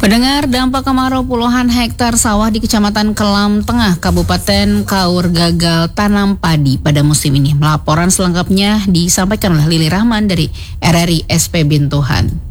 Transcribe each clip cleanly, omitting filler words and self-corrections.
Pendengar, dampak kemarau puluhan hektar sawah di Kecamatan Kelam Tengah, Kabupaten Kaur gagal tanam padi pada musim ini. Laporan selengkapnya disampaikan oleh Lili Rahman dari RRI SP Bintuhan.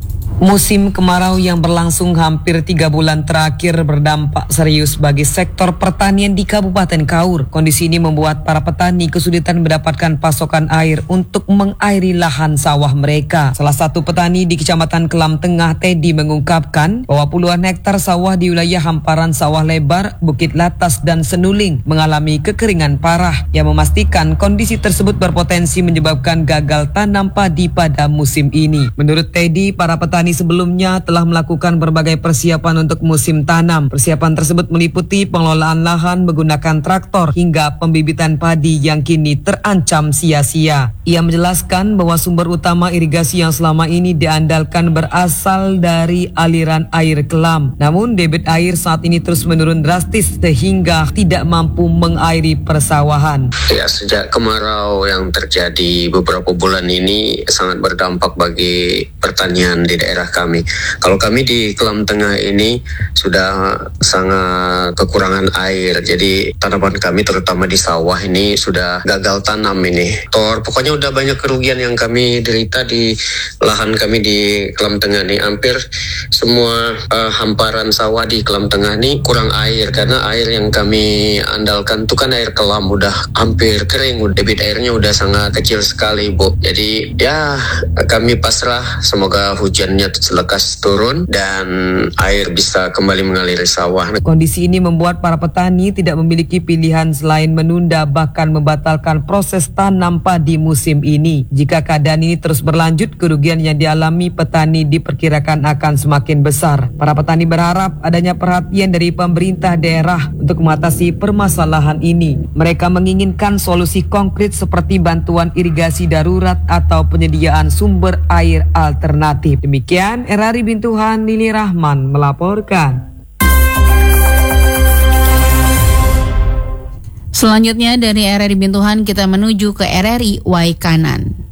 Musim kemarau yang berlangsung hampir 3 bulan terakhir berdampak serius bagi sektor pertanian di Kabupaten Kaur. Kondisi ini membuat para petani kesulitan mendapatkan pasokan air untuk mengairi lahan sawah mereka. Salah satu petani di Kecamatan Kelam Tengah, Teddy, mengungkapkan bahwa puluhan hektar sawah di wilayah hamparan sawah lebar, Bukit Latas, dan Senuling mengalami kekeringan parah yang memastikan kondisi tersebut berpotensi menyebabkan gagal tanam padi pada musim ini. Menurut Teddy, para petani sebelumnya telah melakukan berbagai persiapan untuk musim tanam. Persiapan tersebut meliputi pengelolaan lahan menggunakan traktor hingga pembibitan padi yang kini terancam sia-sia. Ia menjelaskan bahwa sumber utama irigasi yang selama ini diandalkan berasal dari aliran air Kelam. Namun debit air saat ini terus menurun drastis sehingga tidak mampu mengairi persawahan. Ya, sejak kemarau yang terjadi beberapa bulan ini sangat berdampak bagi pertanian di daerah kami. Kalau kami di Kelam Tengah ini sudah sangat kekurangan air, jadi tanaman kami terutama di sawah ini sudah gagal tanam ini. Pokoknya udah banyak kerugian yang kami derita di lahan kami di Kelam Tengah ini. Hampir semua hamparan sawah di Kelam Tengah ini kurang air, karena air yang kami andalkan itu kan air Kelam, udah hampir kering, debit airnya udah sangat kecil sekali, Bu. Jadi ya kami pasrah, semoga hujannya selekas turun dan air bisa kembali mengaliri sawah. Kondisi ini membuat para petani tidak memiliki pilihan selain menunda bahkan membatalkan proses tanam padi musim ini. Jika keadaan ini terus berlanjut, kerugian yang dialami petani diperkirakan akan semakin besar. Para petani berharap adanya perhatian dari pemerintah daerah untuk mengatasi permasalahan ini. Mereka menginginkan solusi konkret seperti bantuan irigasi darurat atau penyediaan sumber air alternatif. Demikian RRI Bintuhan, Lili Rahman melaporkan. Selanjutnya dari RRI Bintuhan kita menuju ke RRI Waikanan.